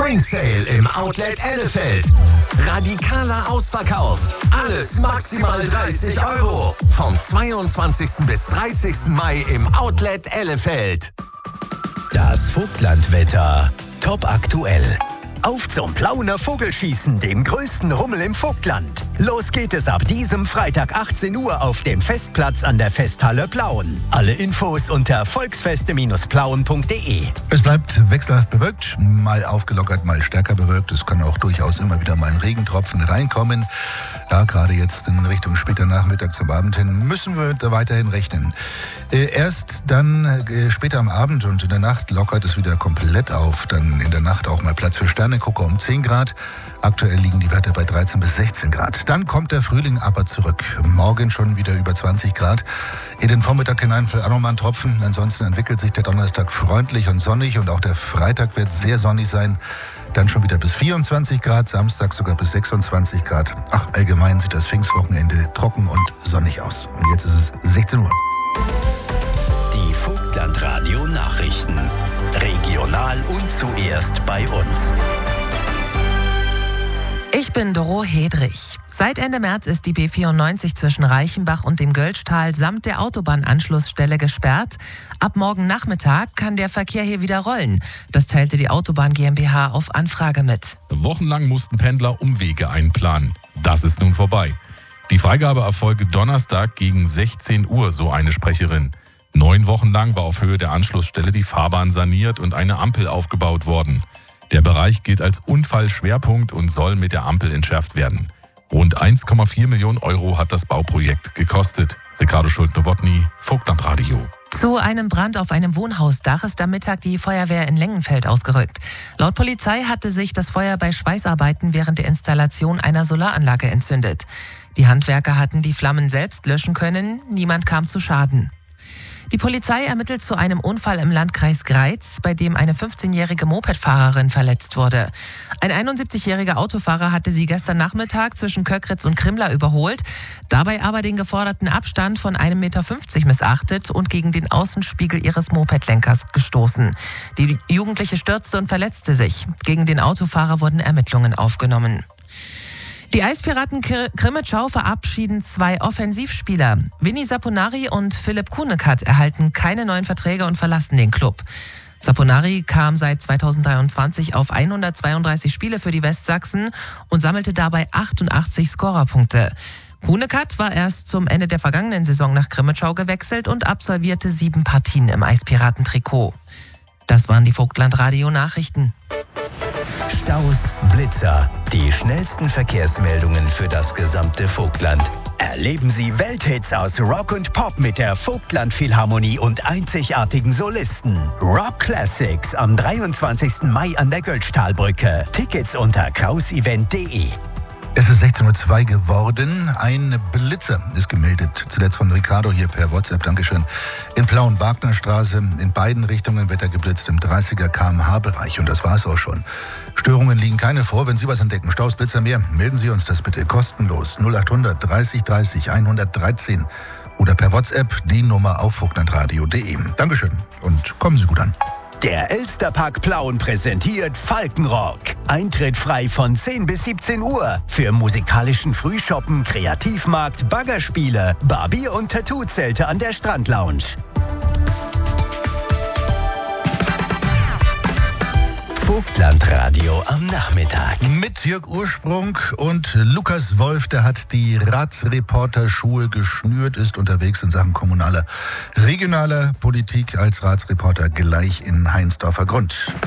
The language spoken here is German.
Spring Sale im Outlet Ellefeld. Radikaler Ausverkauf. Alles maximal 30 €. Vom 22. bis 30. Mai im Outlet Ellefeld. Das Vogtlandwetter. Top aktuell. Auf zum Plauener Vogelschießen, dem größten Rummel im Vogtland. Los geht es ab diesem Freitag 18 Uhr auf dem Festplatz an der Festhalle Plauen. Alle Infos unter volksfeste-plauen.de. Es bleibt wechselhaft bewölkt, mal aufgelockert, mal stärker bewölkt. Es kann auch durchaus immer wieder mal ein Regentropfen reinkommen. Ja, gerade jetzt in Richtung später Nachmittag zum Abend hin müssen wir da weiterhin rechnen. Erst dann später am Abend und in der Nacht lockert es wieder komplett auf. Dann in der Nacht auch mal Platz für Sternegucker um 10 Grad. Aktuell liegen die Werte bei 13 bis 16 Grad. Dann kommt der Frühling aber zurück. Morgen schon wieder über 20 Grad. In den Vormittag hinein fällt auch nochmal ein Tropfen. Ansonsten entwickelt sich der Donnerstag freundlich und sonnig und auch der Freitag wird sehr sonnig sein. Dann schon wieder bis 24 Grad, Samstag sogar bis 26 Grad. Ach, allgemein sieht das Pfingstwochenende trocken und sonnig aus. Und jetzt ist es 16 Uhr. Die Vogtlandradio Nachrichten. Regional und zuerst bei uns. Ich bin Doro Hedrich. Seit Ende März ist die B94 zwischen Reichenbach und dem Göltzschtal samt der Autobahnanschlussstelle gesperrt. Ab morgen Nachmittag kann der Verkehr hier wieder rollen. Das teilte die Autobahn GmbH auf Anfrage mit. Wochenlang mussten Pendler Umwege einplanen. Das ist nun vorbei. Die Freigabe erfolge Donnerstag gegen 16 Uhr, so eine Sprecherin. 9 Wochen lang war auf Höhe der Anschlussstelle die Fahrbahn saniert und eine Ampel aufgebaut worden. Der Bereich gilt als Unfallschwerpunkt und soll mit der Ampel entschärft werden. Rund 1,4 Millionen € hat das Bauprojekt gekostet. Ricardo Schult-Nowotny, Vogtlandradio. Zu einem Brand auf einem Wohnhausdach ist am Mittag die Feuerwehr in Lengenfeld ausgerückt. Laut Polizei hatte sich das Feuer bei Schweißarbeiten während der Installation einer Solaranlage entzündet. Die Handwerker hatten die Flammen selbst löschen können, niemand kam zu Schaden. Die Polizei ermittelt zu einem Unfall im Landkreis Greiz, bei dem eine 15-jährige Mopedfahrerin verletzt wurde. Ein 71-jähriger Autofahrer hatte sie gestern Nachmittag zwischen Köckritz und Krimmler überholt, dabei aber den geforderten Abstand von 1,50 Meter missachtet und gegen den Außenspiegel ihres Mopedlenkers gestoßen. Die Jugendliche stürzte und verletzte sich. Gegen den Autofahrer wurden Ermittlungen aufgenommen. Die Eispiraten Krimitschau verabschieden 2 Offensivspieler. Vinny Saponari und Philipp Kuhnekatz erhalten keine neuen Verträge und verlassen den Club. Saponari kam seit 2023 auf 132 Spiele für die Westsachsen und sammelte dabei 88 Scorerpunkte. Kuhnekatz war erst zum Ende der vergangenen Saison nach Krimitschau gewechselt und absolvierte 7 Partien im Eispiraten-Trikot. Das waren die Vogtlandradio-Nachrichten. Staus, Blitzer, die schnellsten Verkehrsmeldungen für das gesamte Vogtland. Erleben Sie Welthits aus Rock und Pop mit der Vogtland Philharmonie und einzigartigen Solisten. Rock Classics am 23. Mai an der Göltzschtalbrücke. Tickets unter krausevent.de. Es ist 16:02 Uhr geworden. Ein Blitzer ist gemeldet. Zuletzt von Ricardo hier per WhatsApp. Dankeschön. In Plauen-Wagner-Straße in beiden Richtungen wird er geblitzt im 30er km/h-Bereich. Und das war's auch schon. Störungen liegen keine vor. Wenn Sie was entdecken, Staus, Blitzer mehr, melden Sie uns das bitte kostenlos. 0800 30 30 113 oder per WhatsApp die Nummer auf vogtlandradio.de. Dankeschön und kommen Sie gut an. Der Elsterpark Plauen präsentiert Falkenrock. Eintritt frei von 10 bis 17 Uhr. Für musikalischen Frühschoppen, Kreativmarkt, Baggerspiele, Barbier- und Tattoo-Zelte an der Strandlounge. Vogtlandradio am Nachmittag. Mit Jörg Ursprung und Lukas Wolf, der hat die Ratsreporterschuhe geschnürt, ist unterwegs in Sachen kommunaler, regionaler Politik als Ratsreporter gleich in Heinsdorfer Grund.